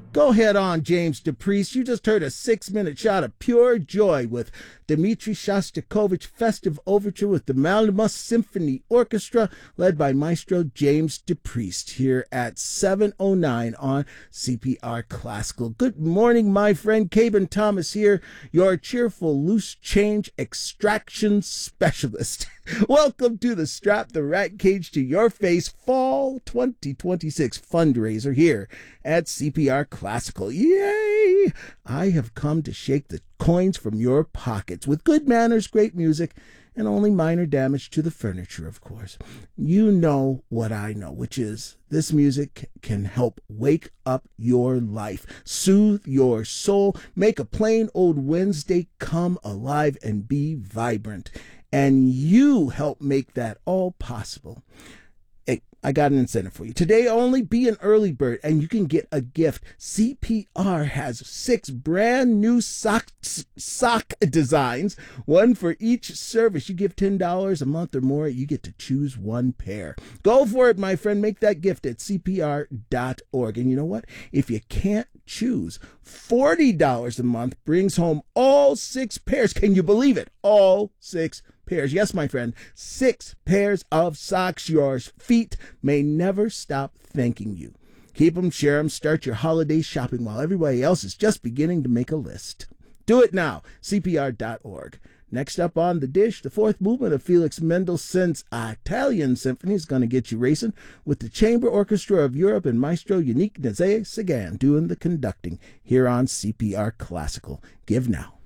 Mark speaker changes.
Speaker 1: Go ahead on, James DePriest. You just heard a 6-minute shot of pure joy with Dmitri Shostakovich Festive Overture with the Malmö Symphony Orchestra, led by Maestro James DePriest, here at 7:09 on CPR Classical. Good morning, my friend. Caben Thomas here, your cheerful loose change extraction specialist. Welcome to the Strap the Rat Cage to Your Face Fall 2026 fundraiser here at CPR Classical. Yay! I have come to shake the coins from your pockets with good manners, great music, and only minor damage to the furniture, of course. You know what I know, which is this music can help wake up your life, soothe your soul, make a plain old Wednesday come alive and be vibrant. And you help make that all possible. Hey, I got an incentive for you. Today only, be an early bird and you can get a gift. CPR has 6 brand new sock designs, one for each service. You give $10 a month or more, you get to choose one pair. Go for it, my friend. Make that gift at CPR.org. And you know what? If you can't choose, $40 a month brings home all 6 pairs. Can you believe it? All 6 pairs. Yes, my friend, 6 pairs of socks. Your feet may never stop thanking you. Keep them, share them, start your holiday shopping while everybody else is just beginning to make a list. Do it now, CPR.org. Next up on the dish, the 4th movement of Felix Mendelssohn's Italian Symphony is going to get you racing with the Chamber Orchestra of Europe and Maestro Yannick Nazet-Sagan doing the conducting here on CPR Classical. Give now.